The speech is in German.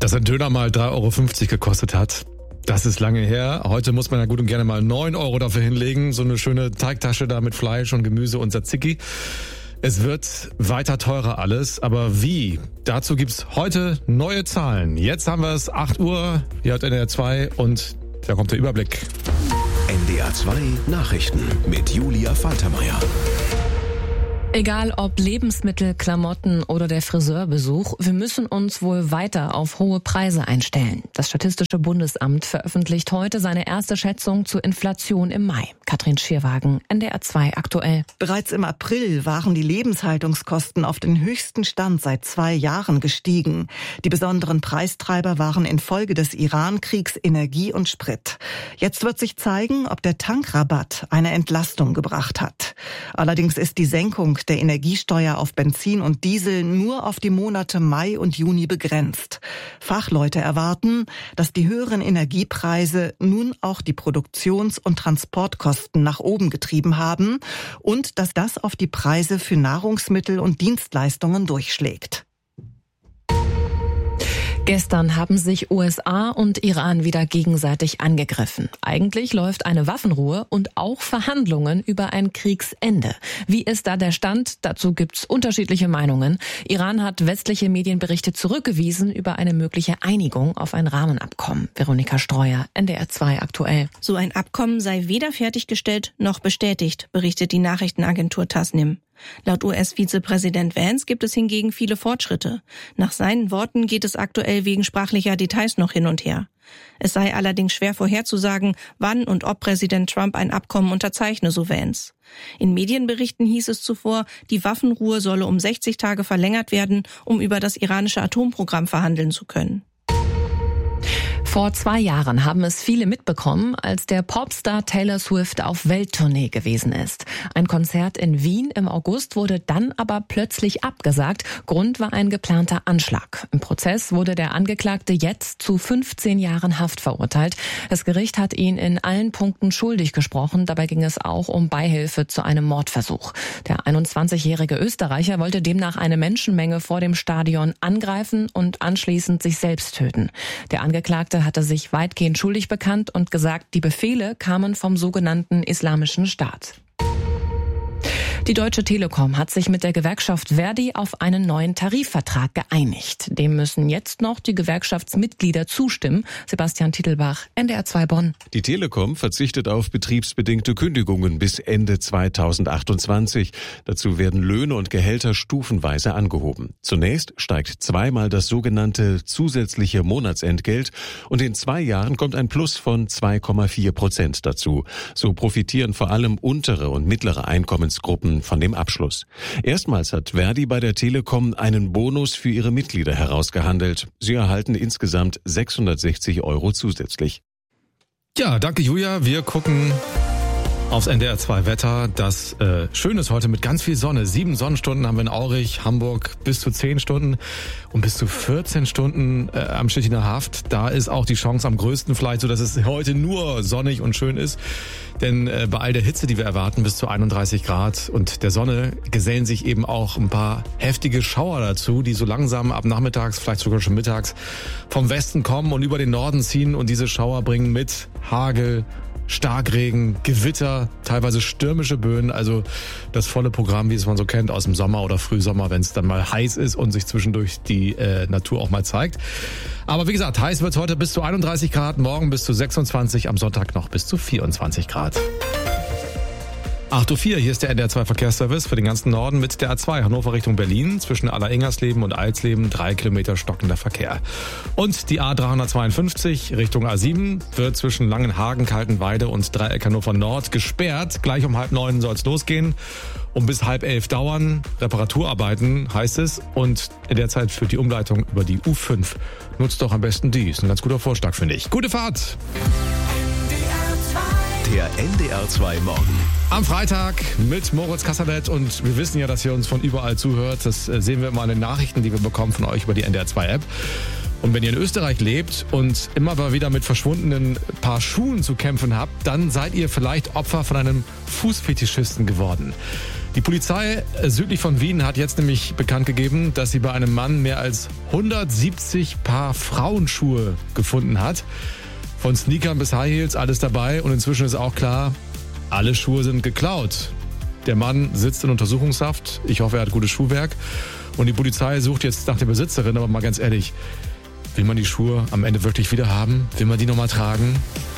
Dass ein Döner mal 3,50 € gekostet hat, das ist lange her. Heute muss man ja gut und gerne mal 9 € dafür hinlegen. So eine schöne Teigtasche da mit Fleisch und Gemüse und Tzatziki. Es wird weiter teurer alles, aber wie? Dazu gibt's heute neue Zahlen. Jetzt haben wir es 8 Uhr, hier hat NDR 2 und da kommt der Überblick. NDR 2 Nachrichten mit Julia Faltermeier. Egal ob Lebensmittel, Klamotten oder der Friseurbesuch, wir müssen uns wohl weiter auf hohe Preise einstellen. Das Statistische Bundesamt veröffentlicht heute seine erste Schätzung zur Inflation im Mai. Katrin Schierwagen, NDR 2 aktuell. Bereits im April waren die Lebenshaltungskosten auf den höchsten Stand seit 2 Jahren gestiegen. Die besonderen Preistreiber waren infolge des Iran-Kriegs Energie und Sprit. Jetzt wird sich zeigen, ob der Tankrabatt eine Entlastung gebracht hat. Allerdings ist die Senkung der Energiesteuer auf Benzin und Diesel nur auf die Monate Mai und Juni begrenzt. Fachleute erwarten, dass die höheren Energiepreise nun auch die Produktions- und Transportkosten nach oben getrieben haben und dass das auf die Preise für Nahrungsmittel und Dienstleistungen durchschlägt. Gestern haben sich USA und Iran wieder gegenseitig angegriffen. Eigentlich läuft eine Waffenruhe und auch Verhandlungen über ein Kriegsende. Wie ist da der Stand? Dazu gibt's unterschiedliche Meinungen. Iran hat westliche Medienberichte zurückgewiesen über eine mögliche Einigung auf ein Rahmenabkommen. Veronika Streuer, NDR 2 aktuell. So ein Abkommen sei weder fertiggestellt noch bestätigt, berichtet die Nachrichtenagentur Tasnim. Laut US-Vizepräsident Vance gibt es hingegen viele Fortschritte. Nach seinen Worten geht es aktuell wegen sprachlicher Details noch hin und her. Es sei allerdings schwer vorherzusagen, wann und ob Präsident Trump ein Abkommen unterzeichne, so Vance. In Medienberichten hieß es zuvor, die Waffenruhe solle um 60 Tage verlängert werden, um über das iranische Atomprogramm verhandeln zu können. Vor 2 Jahren haben es viele mitbekommen, als der Popstar Taylor Swift auf Welttournee gewesen ist. Ein Konzert in Wien im August wurde dann aber plötzlich abgesagt. Grund war ein geplanter Anschlag. Im Prozess wurde der Angeklagte jetzt zu 15 Jahren Haft verurteilt. Das Gericht hat ihn in allen Punkten schuldig gesprochen. Dabei ging es auch um Beihilfe zu einem Mordversuch. Der 21-jährige Österreicher wollte demnach eine Menschenmenge vor dem Stadion angreifen und anschließend sich selbst töten. Der Angeklagte hatte sich weitgehend schuldig bekannt und gesagt, die Befehle kamen vom sogenannten Islamischen Staat. Die Deutsche Telekom hat sich mit der Gewerkschaft Verdi auf einen neuen Tarifvertrag geeinigt. Dem müssen jetzt noch die Gewerkschaftsmitglieder zustimmen. Sebastian Titelbach, NDR 2 Bonn. Die Telekom verzichtet auf betriebsbedingte Kündigungen bis Ende 2028. Dazu werden Löhne und Gehälter stufenweise angehoben. Zunächst steigt zweimal das sogenannte zusätzliche Monatsentgelt und in 2 Jahren kommt ein Plus von 2,4% dazu. So profitieren vor allem untere und mittlere Einkommensgruppen von dem Abschluss. Erstmals hat Verdi bei der Telekom einen Bonus für ihre Mitglieder herausgehandelt. Sie erhalten insgesamt 660 € zusätzlich. Ja, danke Julia. Wir gucken aufs NDR 2 Wetter. Das schön ist heute mit ganz viel Sonne. 7 Sonnenstunden haben wir in Aurich, Hamburg, bis zu 10 Stunden und bis zu 14 Stunden am Stettiner Haft. Da ist auch die Chance am größten vielleicht, so dass es heute nur sonnig und schön ist. Denn bei all der Hitze, die wir erwarten, bis zu 31 Grad und der Sonne gesellen sich eben auch ein paar heftige Schauer dazu, die so langsam ab nachmittags, vielleicht sogar schon mittags vom Westen kommen und über den Norden ziehen. Und diese Schauer bringen mit Hagel, Starkregen, Gewitter, teilweise stürmische Böen, also das volle Programm, wie es man so kennt aus dem Sommer oder Frühsommer, wenn es dann mal heiß ist und sich zwischendurch die Natur auch mal zeigt. Aber wie gesagt, heiß wird es heute bis zu 31 Grad, morgen bis zu 26, am Sonntag noch bis zu 24 Grad. 8:04 Uhr, hier ist der NDR 2 Verkehrsservice für den ganzen Norden mit der A2 Hannover Richtung Berlin. Zwischen Alleringhersleben und Alsleben 3 Kilometer stockender Verkehr. Und die A352 Richtung A7 wird zwischen Langenhagen, Kaltenweide und Dreieck Hannover Nord gesperrt. Gleich um 8:30 soll es losgehen. Bis 10:30 dauern. Reparaturarbeiten heißt es. Und in der Zeit führt die Umleitung über die U5. Nutzt doch am besten die. Ist ein ganz guter Vorschlag, finde ich. Gute Fahrt! Der NDR 2 Morgen. Am Freitag mit Moritz Kasserlet und wir wissen ja, dass ihr uns von überall zuhört. Das sehen wir immer an den Nachrichten, die wir bekommen von euch über die NDR 2 App. Und wenn ihr in Österreich lebt und immer mal wieder mit verschwundenen Paar Schuhen zu kämpfen habt, dann seid ihr vielleicht Opfer von einem Fußfetischisten geworden. Die Polizei südlich von Wien hat jetzt nämlich bekannt gegeben, dass sie bei einem Mann mehr als 170 Paar Frauenschuhe gefunden hat. Von Sneakern bis High Heels, alles dabei. Und inzwischen ist auch klar, alle Schuhe sind geklaut. Der Mann sitzt in Untersuchungshaft. Ich hoffe, er hat gutes Schuhwerk. Und die Polizei sucht jetzt nach der Besitzerin. Aber mal ganz ehrlich, will man die Schuhe am Ende wirklich wieder haben? Will man die nochmal tragen?